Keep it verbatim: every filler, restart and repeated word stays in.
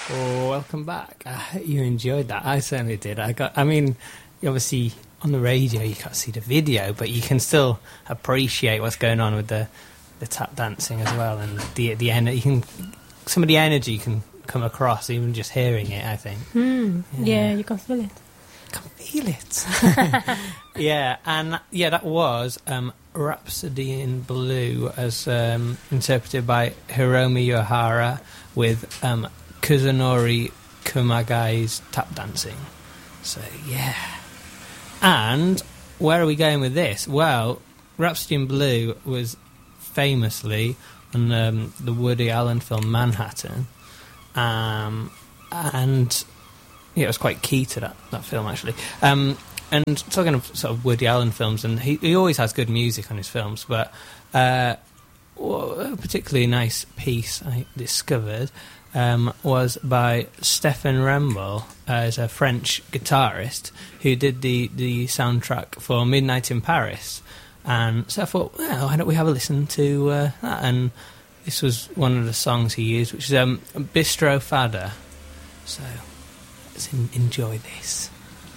Oh, welcome back. I hope you enjoyed that. I certainly did. I got. I mean, obviously on the radio you can't see the video, but you can still appreciate what's going on with the the tap dancing as well, and the the energy. You can some of the energy can come across even just hearing it. I think. Mm, yeah. yeah, you can feel it. Can feel it. Yeah, and yeah, that was um, Rhapsody in Blue, as um, interpreted by Hiromi Yohara, with um, Kazunori Kumagai's tap dancing. So yeah, and where are we going with this? Well, Rhapsody in Blue was famously on um, the Woody Allen film Manhattan, um, and yeah, it was quite key to that, that film, actually. Um, and talking of sort of Woody Allen films, and he, he always has good music on his films, but uh, a particularly nice piece I discovered um, was by Stephen Rembel, uh, as a French guitarist who did the, the soundtrack for Midnight in Paris. And so I thought, well, why don't we have a listen to uh, that? And this was one of the songs he used, which is um, Bistro Fada. So... enjoy this.